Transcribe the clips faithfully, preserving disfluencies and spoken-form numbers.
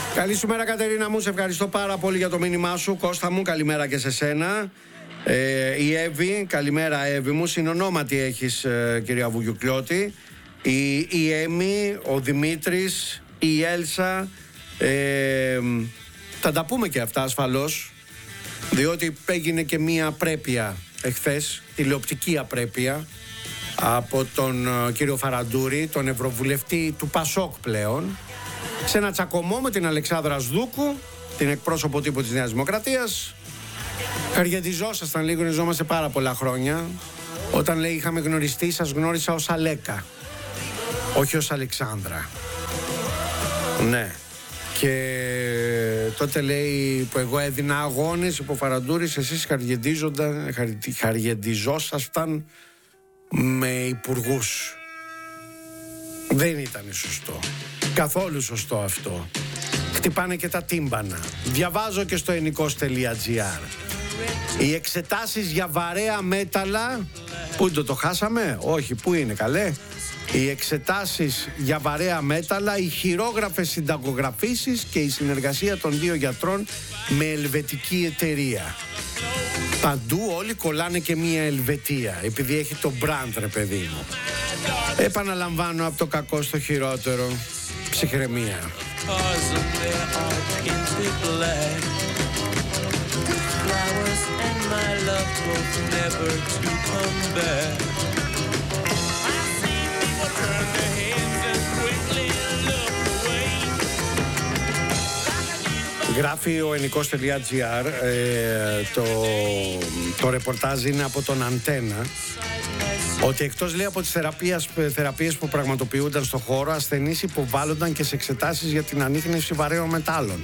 Καλή σου μέρα, Κατερίνα μου. Σε ευχαριστώ πάρα πολύ για το μήνυμά σου. Κώστα μου, καλημέρα και σε σένα. Ε, η Εύη, καλημέρα Εύη μου. Συνονόματι έχεις, ε, κυρία Βουγιουκλιώτη. Η, η Έμι, ο Δημήτρης, η Έλσα. Ε, θα τα πούμε και αυτά ασφαλώς, διότι έγινε και μία απρέπεια εχθές, τηλεοπτική απρέπεια, από τον uh, κύριο Φαραντούρη, τον ευρωβουλευτή του Πασόκ πλέον, σε ένα τσακωμό με την Αλεξάνδρα Σδούκου, την εκπρόσωπο τύπου της Νέας Δημοκρατίας. Χαριεντιζόσασταν λίγο, γνωριζόμαστε πάρα πολλά χρόνια. Όταν λέει είχαμε γνωριστεί, σας γνώρισα ως Αλέκα, όχι ως Αλεξάνδρα. Ναι. Και τότε λέει που εγώ έδινα αγώνες υπό Φαραντούρης, εσείς χαριεντιζόσασταν με υπουργούς. Δεν ήταν σωστό. Καθόλου σωστό αυτό. Χτυπάνε και τα τύμπανα. Διαβάζω και στο ενικός τελεία τζι άρ. Οι εξετάσεις για βαρέα μέταλλα. Πού το το χάσαμε? Όχι, πού είναι καλέ? Οι εξετάσεις για βαρέα μέταλλα, οι χειρόγραφες συνταγογραφήσεις και η συνεργασία των δύο γιατρών με ελβετική εταιρεία. Παντού όλοι κολλάνε και μία Ελβετία, επειδή έχει το μπραντ, ρε παιδί μου. Επαναλαμβάνω, από το κακό στο χειρότερο. Ψυχραιμία. Γράφει ο ενικός τελεία τζι άρ, ε, το, το ρεπορτάζ είναι από τον Αντένα, ότι εκτός, λέει, από τις θεραπείες, θεραπείες που πραγματοποιούνταν στο χώρο, ασθενείς υποβάλλονταν και σε εξετάσεις για την ανίχνευση βαρέων μετάλλων.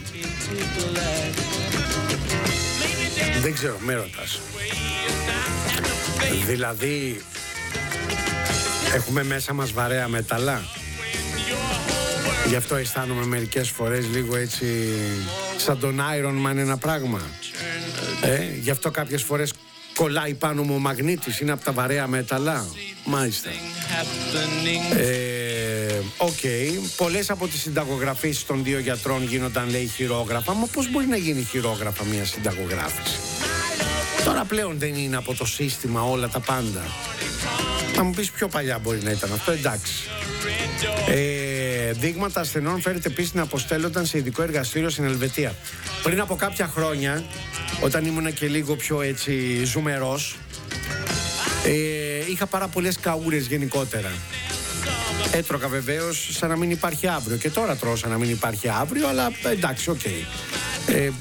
Δεν ξέρω, με ρωτάς. Δηλαδή, έχουμε μέσα μας βαρέα μετάλλα. Γι' αυτό αισθάνομαι μερικές φορές λίγο έτσι σαν τον Iron Man ένα πράγμα. Ε, γι' αυτό κάποιες φορές κολλάει πάνω μου ο μαγνήτης, είναι από τα βαρέα μέταλλα. Μάλιστα. Οκ. Ε, okay. Πολλές από τις συνταγογραφήσεις των δύο γιατρών γίνονταν, λέει, χειρόγραφα. Μα πώς μπορεί να γίνει χειρόγραφα μια συνταγογράφηση? Τώρα πλέον δεν είναι από το σύστημα όλα τα πάντα. Θα μου πεις πιο παλιά μπορεί να ήταν αυτό, εντάξει. Ε, δείγματα ασθενών φέρεται επίσης να αποστέλλονταν σε ειδικό εργαστήριο στην Ελβετία. Πριν από κάποια χρόνια, όταν ήμουν και λίγο πιο έτσι ζουμερός, ε, είχα πάρα πολλές καούρες γενικότερα. Έτρωγα βεβαίως σαν να μην υπάρχει αύριο. Και τώρα τρώω σαν να μην υπάρχει αύριο, αλλά εντάξει, οκ. Okay. Ε, ε,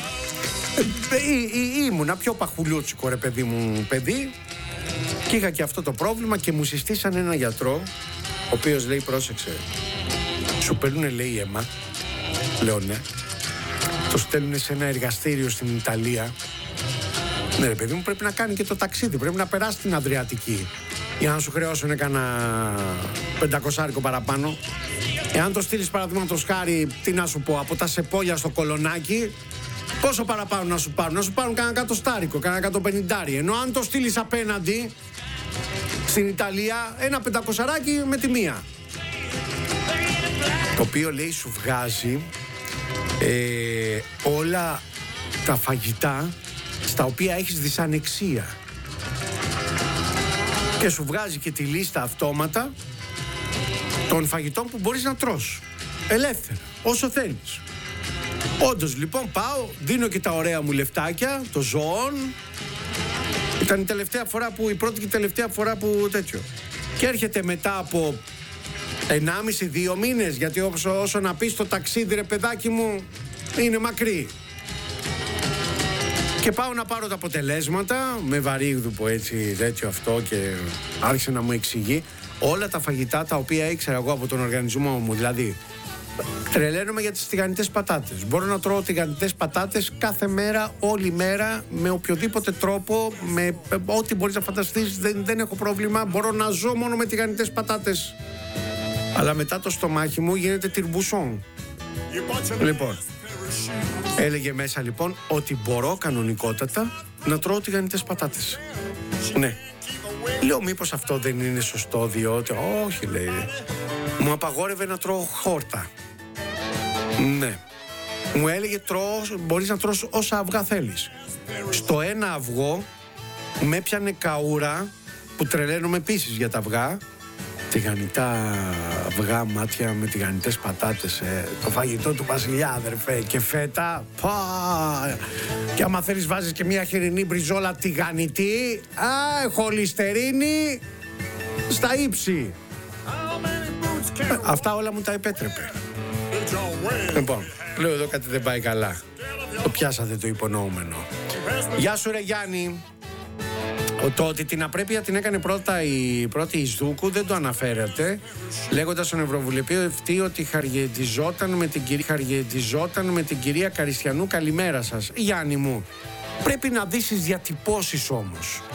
ε, ήμουνα πιο παχουλούτσικο, ρε παιδί μου, παιδί. Και είχα και αυτό το πρόβλημα και μου συστήσαν ένα γιατρό, ο οποίος, λέει, πρόσεξε, σου παίρνουνε, λέει, αίμα. Λέω ναι. Το στέλνουνε σε ένα εργαστήριο στην Ιταλία. Ναι, ρε παιδί μου, πρέπει να κάνει και το ταξίδι, πρέπει να περάσει την Αδριατική για να σου χρεώσουν κανένα πεντακοσάρικο παραπάνω. Εάν το στείλεις, παραδείγματος χάρη, τι να σου πω, από τα Σεπόλια στο Κολονάκι, πόσο παραπάνω να σου πάρουν? Να σου πάρουν κανένα κατοστάρικο, κανένα εκατοπενηντάρι. Ενώ αν το στείλεις απέναντι στην Ιταλία, ένα πεντακοσαράκι με τη μία. Το οποίο, λέει, σου βγάζει ε, όλα τα φαγητά στα οποία έχεις δυσανεξία. Και σου βγάζει και τη λίστα αυτόματα των φαγητών που μπορείς να τρως ελεύθερα, όσο θέλεις. Όντως, λοιπόν, πάω, δίνω και τα ωραία μου λεφτάκια, το ζώων. Ήταν η τελευταία φορά που, η πρώτη και η τελευταία φορά που τέτοιο. Και έρχεται μετά από ενάμιση δύο μήνες, γιατί όσο, όσο να πεις το ταξίδι, ρε παιδάκι μου, είναι μακρύ. Και πάω να πάρω τα αποτελέσματα, με βαρύγδουπο έτσι τέτοιο αυτό, και άρχισε να μου εξηγεί όλα τα φαγητά τα οποία ήξερα εγώ από τον οργανισμό μου. Δηλαδή, τρελαίνομαι για τις τηγανιτές πατάτες. Μπορώ να τρώω τηγανιτές πατάτες κάθε μέρα, όλη μέρα, με οποιοδήποτε τρόπο, με ό,τι μπορείς να φανταστείς, δεν, δεν έχω πρόβλημα. Μπορώ να ζω μόνο με τηγανιτές πατάτες. Αλλά μετά το στομάχι μου γίνεται τυρμπουσόν. Λοιπόν, έλεγε μέσα, λοιπόν, ότι μπορώ κανονικότατα να τρώω τηγανιτές πατάτες. Ναι. Λέω, μήπως αυτό δεν είναι σωστό, διότι... Όχι, λέει. Μου απαγόρευε να τρώω χόρτα. Ναι. Μου έλεγε τρως, μπορείς να τρως όσα αυγά θέλεις. Στο ένα αυγό με έπιανε καούρα, που τρελαίνομαι επίσης για τα αυγά. Τηγανιτά αυγά μάτια με τηγανιτές πατάτες, ε, το φαγητό του βασιλιά, αδερφέ, και φέτα. Πα! Και άμα θέλεις βάζεις και μια χοιρινή μπριζόλα τηγανιτή, α, χολυστερίνη στα ύψη. Ε, αυτά όλα μου τα επέτρεπε. Λοιπόν, λέω εδώ κάτι δεν πάει καλά. Το πιάσατε το υπονοούμενο. Γεια σου ρε Γιάννη. Το ότι την απρέπεια την έκανε πρώτα η πρώτη Ισδούκου δεν το αναφέρεται, λέγοντας στον Ευρωβουλευτή ότι χαριετιζόταν με την κυρία, χαριετιζόταν με την κυρία Καριστιανού. Καλημέρα σας. Γιάννη μου, πρέπει να δεις τις διατυπώσεις όμως.